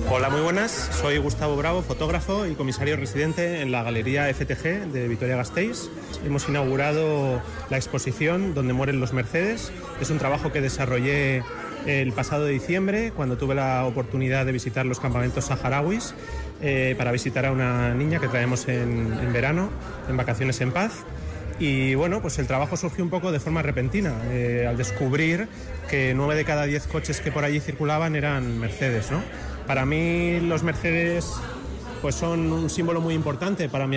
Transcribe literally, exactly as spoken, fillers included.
Hola, muy buenas. Soy Gustavo Bravo, fotógrafo y comisario residente en la Galería F T G de Vitoria-Gasteiz. Hemos inaugurado la exposición Donde mueren los Mercedes. Es un trabajo que desarrollé el pasado diciembre, cuando tuve la oportunidad de visitar los campamentos saharauis eh, para visitar a una niña que traemos en, en verano, en Vacaciones en Paz. Y bueno, pues el trabajo surgió un poco de forma repentina, eh, al descubrir que nueve de cada diez coches que por allí circulaban eran Mercedes, ¿no? Para mí los Mercedes pues son un símbolo muy importante para mi